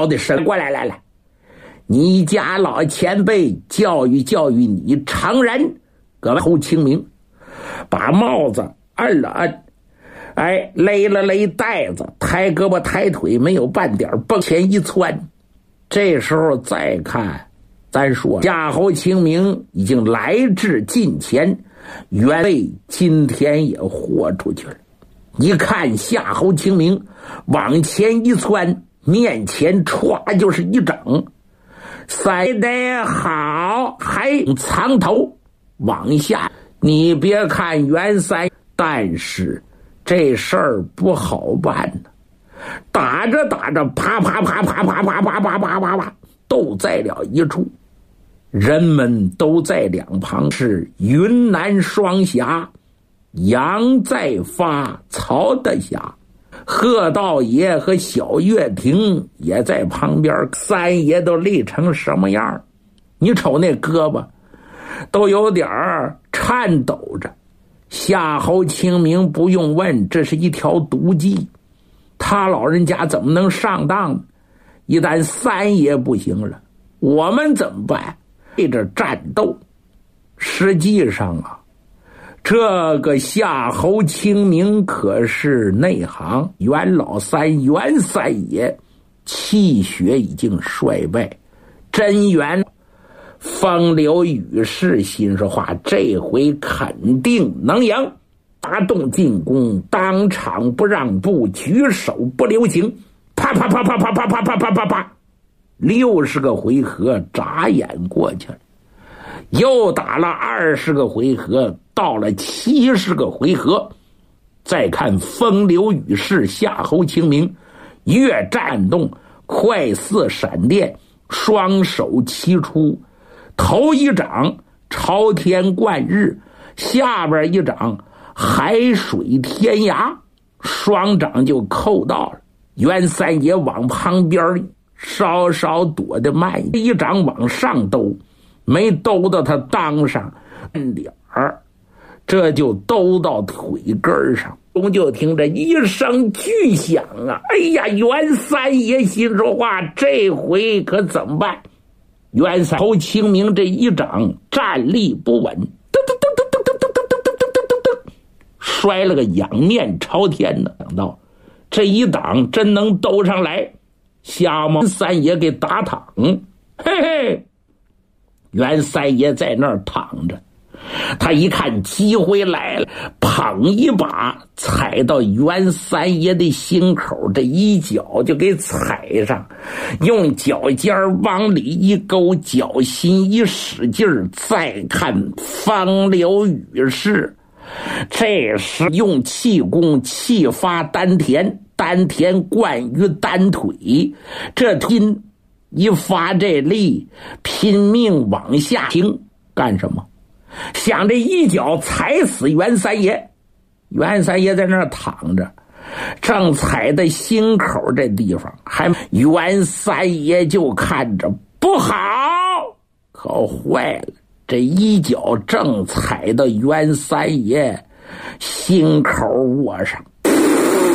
老的伸过来，来，你家老前辈教育教育你常人。各位侯清明把帽子摁了摁，哎，勒了勒带子，抬胳膊抬腿，没有半点蹦前一窜。这时候再看，咱说夏侯清明已经来至近前，原位今天也豁出去了。一看夏侯清明往前一窜，面前歘就是一掌，塞得好，还藏头往下。你别看袁三，但是这事儿不好办呢。打着打着，啪啪啪啪啪啪啪啪啪啪啪，都在了一处。人们都在两旁，是云南双侠，羊在发，曹得下。贺道爷和小月亭也在旁边，三爷都累成什么样？你瞅那胳膊都有点颤抖着。夏侯清明不用问，这是一条毒计，他老人家怎么能上当？一旦三爷不行了，我们怎么办？为着战斗。实际上啊，这个夏侯清明可是内行，袁老三袁三爷气血已经衰败，真元风流雨势，心说话这回肯定能赢。发动进攻，当场不让步，举手不留情，啪啪啪啪啪啪啪啪啪啪啪，60个回合眨眼过去了，又打了20个回合，到了70个回合。再看风流雨势，夏侯清明越战动，快似闪电，双手齐出，头一掌朝天贯日，下边一掌海水天涯，双掌就扣到了。袁三爷往旁边稍稍躲得慢，一掌往上兜，没兜到他裆上点儿，这就兜到腿根上。就听着一声巨响啊！哎呀，袁三爷心说话，这回可怎么办？袁三侯清明这一掌站立不稳，摔了个仰面朝天呢。想到这一挡真能兜上来，瞎蒙三爷给打躺。嘿嘿，袁三爷在那儿躺着，他一看机会来了，捧一把踩到袁三爷的心口，这一脚就给踩上，用脚尖往里一勾，脚心一使劲儿。再看风流雨势，这时用气功气发丹田，丹田贯于丹腿，这筋一发这力，拼命往下停，干什么？想着一脚踩死袁三爷。袁三爷在那儿躺着，正踩在心口这地方，还袁三爷就看着不好，可坏了，这一脚正踩到袁三爷心口窝上。